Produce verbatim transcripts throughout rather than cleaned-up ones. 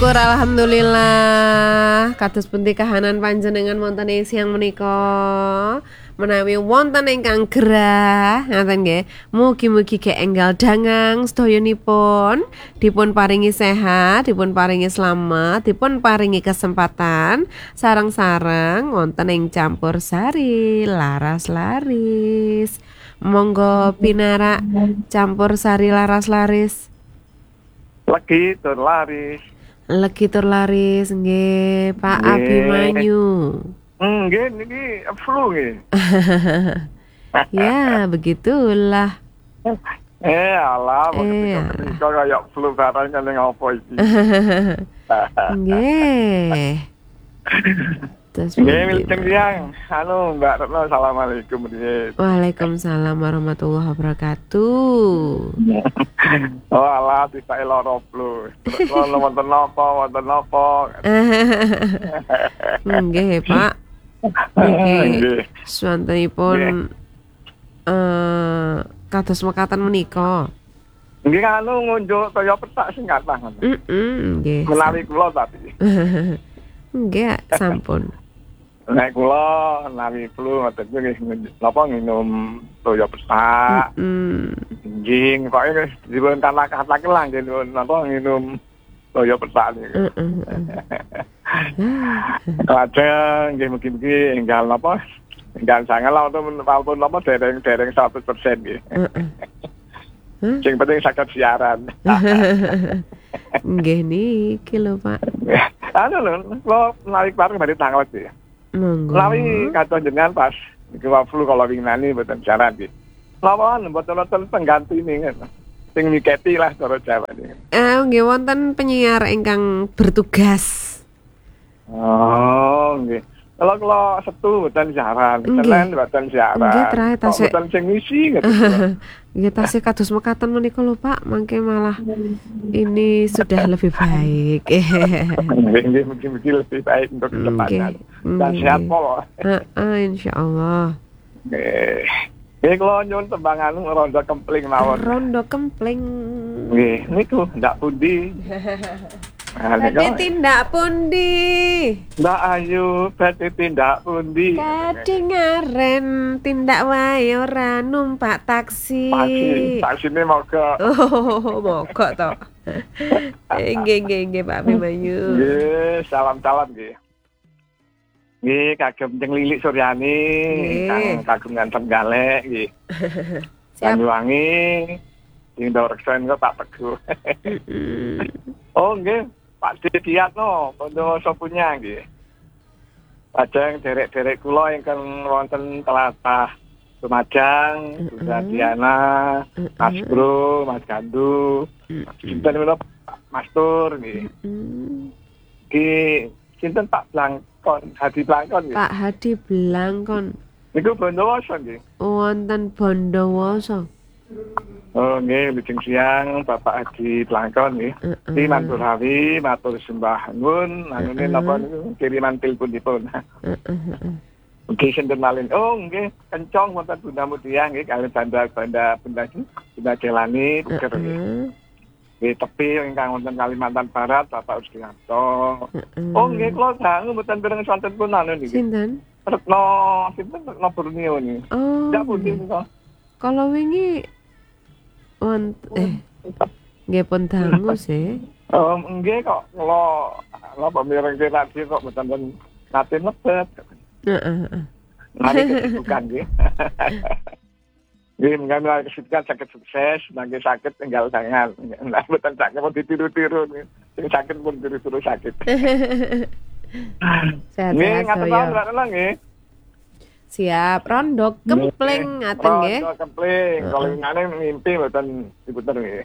Syukur alhamdulillah kados pundi kahanan panjenengan wonten ing siang menika menawi wonten ingkang gerah ngaten nggih mugi-mugi keenggal dangang sedayanipun dipun paringi sehat, dipun paringi slamet, dipun paringi kesempatan sareng-sareng wonten ing campur sari laras laris. Monggo pinarak campur sari laras laris. Legi tur laris. Legi tur laris nggih, Pak Abimanyu. Nggih niki flu nggih. Ya, begitulah. Eh alah, Eh, kok kayak flu barang kan ngopo iki. Nggih. Terus Nggih, pundi, wilujeng tiyang. Anu, Mbak Retno, assalamualaikum nggih. Waalaikumsalam warahmatullahi wabarakatuh. Oh alah, tibake lara flu. Lara wonten napa, wonten napa. Nggih, Pak. Niki Nggih. swantenipun eh kados mekaten menika. Nggih anu ngunjuk kaya petak sing kathah ngono. Heeh, nggih. Menawi kula tapi. Nggih, sampun. Nek kula nawi flu ngoten kuwi napa nginum toya pesak, Mm. njing kok wis dipun tanah-tanah lah nggih napa nginum toya pesak niku. Heeh. Lajeng nggih mugi-mugi enggal napa enggal sangat lah wonten walaupun napa dereng-dereng seratus persen nggih. Heeh. Sing penting saged siaran. Nggih niki lho, Pak. Anu lho, kula nawi kemarin kembali tanggal iki. Monggo. Lawi kados jenengan pas iki flu kala winginane mboten siaran iki. Lawan mboten wonten pengganti ning sing miketi lah cara Jawa niki. Eh, nggih wonten penyiar ingkang bertugas. Oh, nggih. Kalau kula Sabtu mboten siaran, Nggih. Senin mboten siaran. Nggih, terakhir Kok tasih- mboten sing ngisi ngoten. Nggih tasih kados mekaten menika lho, Pak. Mangke malah ini sudah lebih baik. Nggih, nggih mungkin-mungkin lebih baik untuk kedepannya. Nggih. Dan Nggih. sehat pol. Heeh, insyaallah. Nggih. Nggih kula nyuwun tembang anu rondo kempling mawon. Rondo kempling. Nggih, niku ndak pundi. Nah, Badhe niku tindak pundi? Mbak Ayu badhe tindak pundi? Kadingaren tindak wae ora numpak taksi. Taksi, taksine moga. Oh, mogok to. Eh, Nggih, nggih, nggih Pak Abimanyu. Nggih, salam-salam nggih. Nggih, kagem Jeng Lilik Suryani, Nggih. kang kagungan Trenggalek nggih. Siap. Banyuwangi, sing reksen kok Pak Teguh. Mm. Oh nggih, Pak Didiatno, Bondowoso punya nggih. Lajeng derek-derek kula ingkang wonten tlatah Lumajang, Bunda Diana, Mas Bro, Mas Gandu, sinten menika Pak Mastur nggih. Mm. Nggih, sinten Pak Blangkon, Hadi Blangkon nggih. Pak Hadi Blangkon Niku Bondowoso nggih. wonten Bondowoso. Oh nggih, lujeng siang Bapak Hadi Blangkon nggih. Heeh. Di matur hawi, matur sembah nuwun, anune napa niku kiriman tilpunipun. Heeh, heeh. Nggih sinten malih. Oh nggih, kencong wonten Bunda Mutia nggih kaliyan banda-banda Bunda Bunda Jelani Buker nggih. Heeh. Nggih tepi ingkang wonten Kalimantan Barat Bapak Usdianto. Heeh. Oh nggih kula dangu mboten dereng sonten pun anu niki. Sinten? Retno sinten Retno Borneo niki. Oh. Ndak pundi menika. Kalau wingi wont eh nggih pun dangu sih. Oh nggih kok kula napa mireng di radio kok mboten pun nate mlebet. Heeh, heeh. Mari kesibukan nggih. Nggih, mengambil kesibukan sakit sukses, nggih sakit tinggal tangan. Nah, mboten sakit mau ditiru-tiru. Sing sakit pun tiru-tiru sakit. Sehat-sehat Nggih, ngaten mawon saya. Mbak Nela nggih. Siap, rondo kempling ngaten nggih. Rondo kempling, kalau ngene mimpi mboten diputer nggih.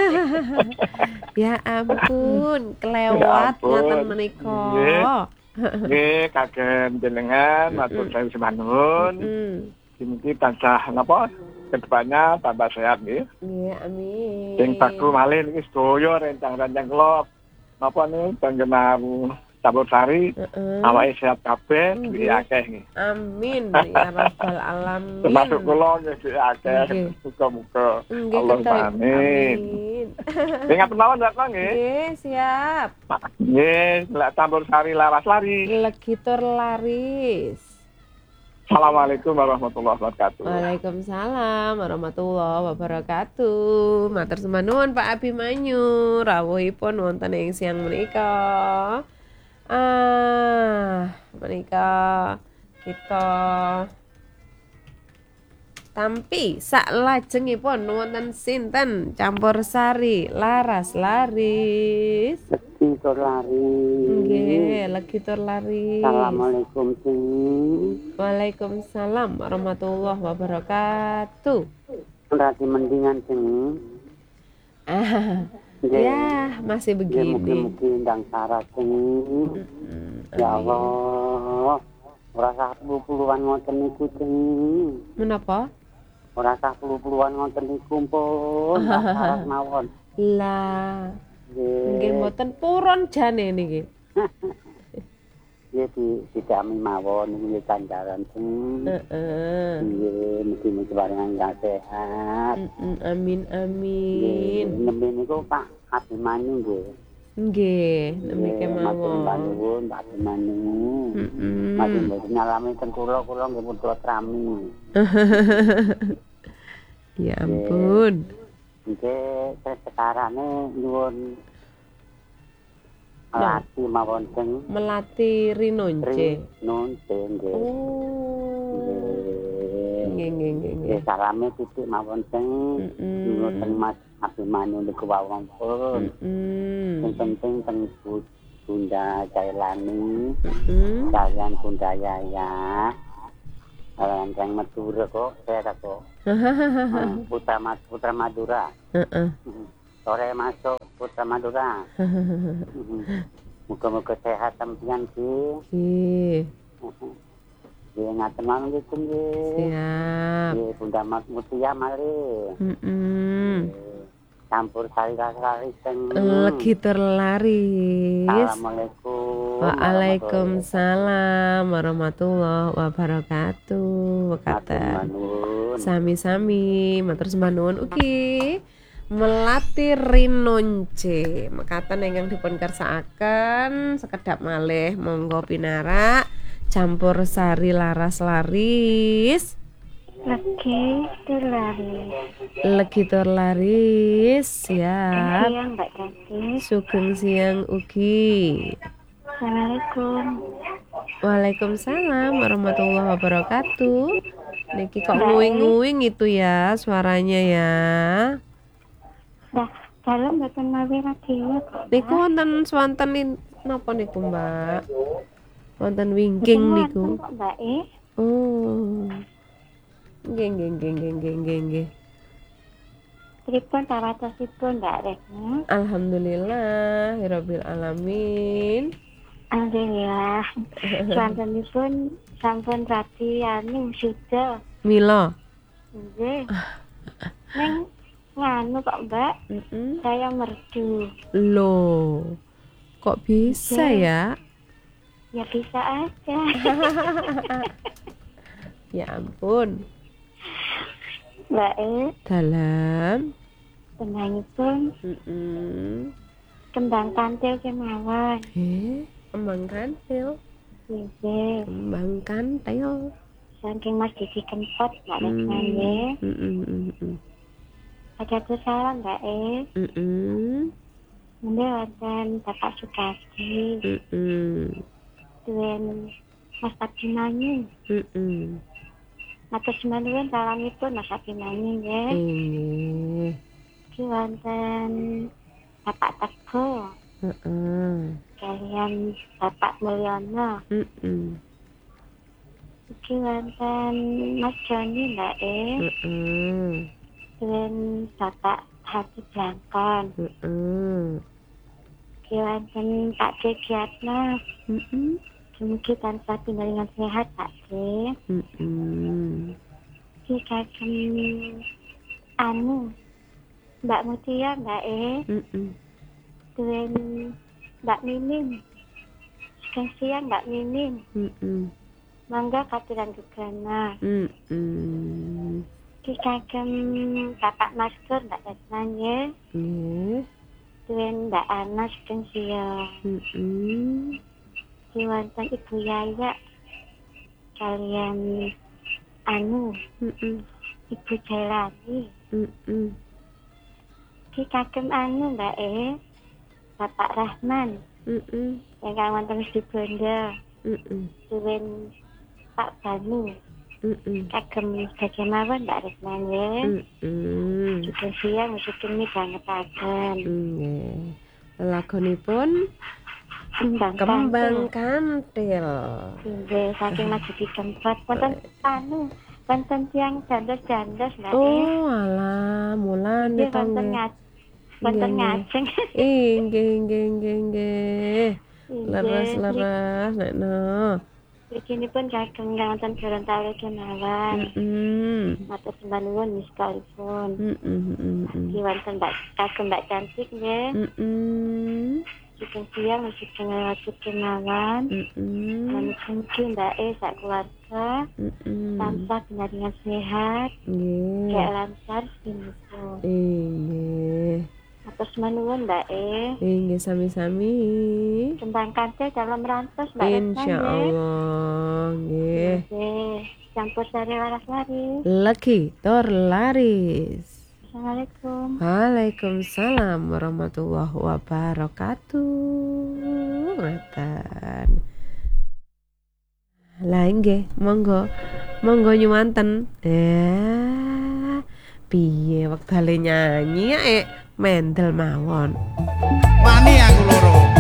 Ya ampun, Ya kelewat ampun. ngaten menika. Nggih. Nggih, kagem jenengan matur saya sembah nuwun. Hmm. Mungkin tansah napa kedepannya tambah sehat nggih. Nggih, amin. Sing baku malih niki sedaya rencang-rencang kula napa niku penggemar campur sari, Heeh. awake sehat kabeh, Nggih. duwe akeh nggih. Amin ya rabbal alamin. Termasuk kula nggih duwe akeh. Nggih. Muga-muga Nggih Allah kita amin. amin. Nggih ngatur mawon Mbak nggih. Nggih, siap. Nggih, lek campur sari laras lari. Legi tur laris. Assalamualaikum warahmatullahi wabarakatuh. Waalaikumsalam warahmatullahi wabarakatuh. Matur sembah nuwun Pak Abimanyu rawuhipun wonten ing siang menika. Ah, menika kita tampi sak lajengipun wonten sinten campur sari laras laris. Legi tur lari. Nggih, legi tur laris. Assalamualaikum Cing. Waalaikumsalam warahmatullahi wabarakatuh. Rati mendingan Cing. Ah, Nggih. ya masih Nggih, begini. mugi-mugi ndang sarah Cing. Mm-mm, Ya amin. Allah. Ora sah puluh-puluhan ngoten niku Cing. Menapa? Ora sah puluh-puluhan ngoten niku pun. Sarah mawon. Lah, nggih Nggih. mboten purun jane niki. Nggih di didami mawon niku nggih ganjaran Cing. Heeh. Nggih, mugi-mugi paringan kang sehat. Mm-mm, amin Nggih, amin. nembe niku Pak Abimanyu nggih. Nggih, nembe Matur kemawon. nuwun Pak Abimanyu. Mm-mm. Masih mboten nyalami teng kula kula nggih putra trami. Ya ampun. Nggih, sekarane nyuwun Nah. lati mawon Cing. Melati rinonce. Nun nggih. Oh. Nggih. Nggih nggih nggih nggih. Nggih salame titik mawon Cing. Mm-mm. Nyuwun teng Mas Abimanyu niku wawon pun. Mm-mm. Sing penting teng Bu- Bunda Jailani, Mm-mm. kalian Bunda Yaya. Kalian yang Madura kok, saya kok. Hmm, Putra Mas Putra Madura. Heeh. Sore masuk Putra Madura. Muga-muga sehat sampeyan ki. Nggih, Nggih ngaten mawon gitu nggih. siap. Nggih Bunda Mas Mutia mari. Mm-mm. Nggih, campur sari sari teng. Legi terlaris. Assalamualaikum. Waalaikumsalam warahmatullahi wabarakatuh. Kata Matur sami-sami matur sembah nuwun ugi. Melati rinonce mekaten ingkang dipun kersakaken sekedap malih monggo pinarak campur sari laras laris. Lagi tur laris. Legi tur laris siap. Siang Mbak Tati. Sugeng siang ugi. Assalamualaikum. Waalaikumsalam warahmatullahi wabarakatuh. Niki kok nguing-nguing itu ya suaranya ya. Dah, dalam mboten mawi radio kok. Niku wonten swanten napa niku, Mbak? Wonten wingking Mboten niku. wonten kok, Mbak eh. Oh. Nggih nggih nggih nggih nggih nggih nggih. Pripun tawatosipun Mbak Retno? Alhamdulillah rabbil alamin. Alhamdulillah. Swantenipun sampun rati anu sudah. Mila. Nggih. Neng nganu kok Mbak, Mm-mm. saya merdu. Loh. Kok bisa Nggih. ya? Ya bisa aja. Ya ampun. Mbak eh, Dalam. tembangipun Mm-mm. kembang kantil kemawon. Eh, kembang kantil. Nggih. Kembang kantil. Saking Mas Didi Kempot Mbak Hmm. Retno nggih. Mm-mm, mm-mm. Ada tuh salam Mbak eh. Mm-mm. Mende wonten Bapak Sukadi, Mm-mm. duwen Mas Abimanyu. Mm-mm. Matur semanten salamipun Mas Abimanyu nggih. Ini. Iki wonten Bapak Teguh, Heeh. kalian Bapak Mulyono. Mm-mm. Iki wonten Mas Joni Mbak eh. Heeh. Duwen Bapak Hati Blangkon. Heeh. Iki wonten Pak Degiatno. Mm-mm. Mugi tansah pindaringan sehat Pak De. Mm-mm. Iki kagem anu Mbak Mutia Mbak eh. Mm-mm. Duwen Mbak Mimin. sugeng siang Mbak Mimin. Heeh. Mangga katuran gegana. Heeh. Ki kagem Bapak Master Mbak Retnan ya. Nggih. Duwen Mbak Ana sugeng siang. Heeh. Ki wonten Ibu Yaya kalian anu Heeh. Ibu Jailani. Heeh. Ki kagem anu Mbak E Bapak Rahman Heeh. ingkang wonten di Bondo. Heeh. Duwen Pak Banu Heeh. kagem gajah mawon Mbak Retnan ya. Heeh. Sugeng siang sugeng midhangetaken. Nggih. Lagunipun Kembang Kembang Kantil. Nggih, saking maju di tempat wonten anu wonten tiyang jandos-jandos Mbak E. Oh, alah, mulane Nggih to wonten nggih. ngaj wonten Nggih, ngajeng. Nggih, nggih, nggih, nggih. Nggih, Leres-leres nek no. Bikinipun kagem wonten Gorontalo kemawon. Heeh. Matur sembah nuwun miskalipun. Heeh, heeh, Iki wonten Mbak kagem Mbak Cantik nggih. heeh. Sugeng siang sugeng lewat kemawon. Heeh. Lan mugi Mbak E sak keluarga Heeh. tansah dengan sehat, Nggih. kayak lancar sinipun. Nggih. Matur sembah nuwun Mbak E. Nggih sami-sami. Kembang kantil dalam rantos Mbak Retnan Insya Allah. Nggih. Nggih. Campur sari waras laris. Legi tur laris. Assalamualaikum. Waalaikumsalam warahmatullahi wabarakatuh. Ngaten. Lah nggih, monggo. Monggo nyuwanten. Ya. Piye wektale nyanyi eh mendel mawon. Wani aku loro.